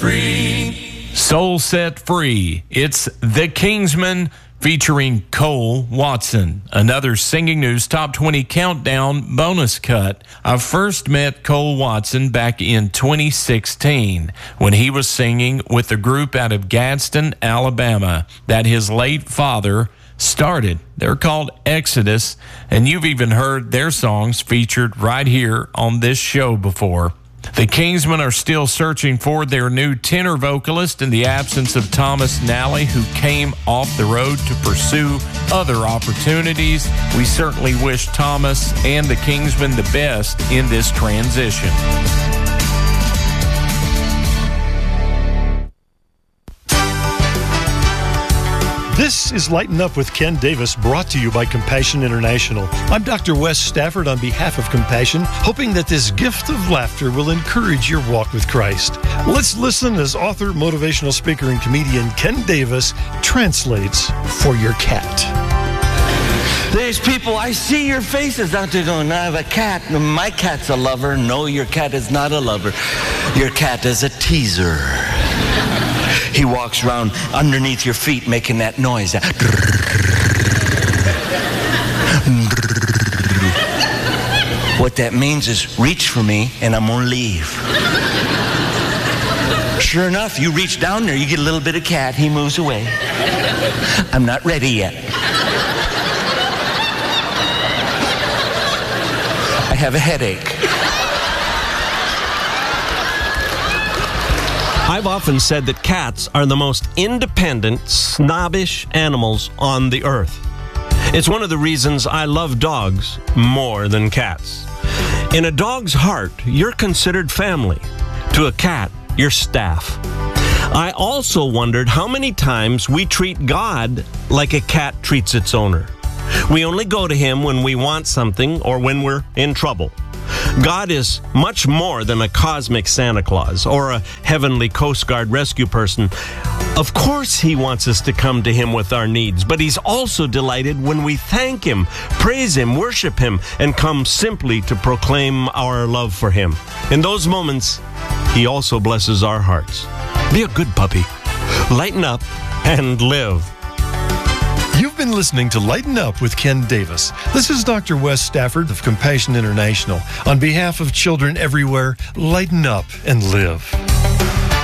free. Soul Set Free. It's The Kingsmen featuring Cole Watson. Another Singing News Top 20 Countdown bonus cut. I first met Cole Watson back in 2016 when he was singing with a group out of Gadsden, Alabama that his late father started. They're called Exodus, and you've even heard their songs featured right here on this show before. The Kingsmen are still searching for their new tenor vocalist in the absence of Thomas Nally, who came off the road to pursue other opportunities. We certainly wish Thomas and the Kingsmen the best in this transition. This is Lighten Up with Ken Davis, brought to you by Compassion International. I'm Dr. Wes Stafford on behalf of Compassion, hoping that this gift of laughter will encourage your walk with Christ. Let's listen as author, motivational speaker, and comedian Ken Davis translates for your cat. There's people, I see your faces out there going, I have a cat. My cat's a lover. No, your cat is not a lover. Your cat is a teaser. He walks around underneath your feet making that noise. What that means is reach for me and I'm going to leave. Sure enough, you reach down there, you get a little bit of cat, he moves away. I'm not ready yet. I have a headache. I've often said that cats are the most independent, snobbish animals on the earth. It's one of the reasons I love dogs more than cats. In a dog's heart, you're considered family. To a cat, you're staff. I also wondered how many times we treat God like a cat treats its owner. We only go to him when we want something or when we're in trouble. God is much more than a cosmic Santa Claus or a heavenly Coast Guard rescue person. Of course, he wants us to come to him with our needs, but he's also delighted when we thank him, praise him, worship him, and come simply to proclaim our love for him. In those moments, he also blesses our hearts. Be a good puppy. Lighten up and live. You've been listening to Lighten Up with Ken Davis. This is Dr. Wes Stafford of Compassion International. On behalf of children everywhere, lighten up and live.